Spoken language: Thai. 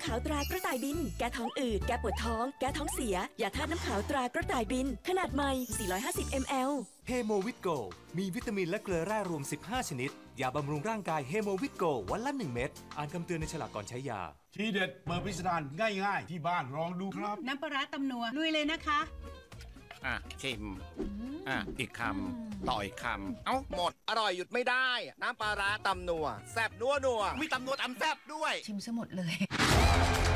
ขาวตรากระต่ายบินแก้ท้องอืดแก้ปวดท้องแก้ท้องเสียยาธาตุน้ำขาวตรากระต่ายบินขนาดใหม่450 ml เฮโมวิตโกมีวิตามินและเกลือแร่รวม 15 ชนิดยาบำรุงร่างกายเฮโมวิตโกวันละ 1 เม็ดอ่านคำเตือนในฉลากก่อนใช้ยาทีเด็ดเปิดพิสดารง่ายๆ ที่บ้านลองดูครับน้ำปลาร้าตำนัวลุยเลยนะคะชิมอีกคำต่ออีกคำเอ้าหมดอร่อยหยุดไม่ได้ น้ำปลาร้าตำนัวแซ่บนัวมีตำนัวตำแซ่บด้วยชิมซะหมดเลย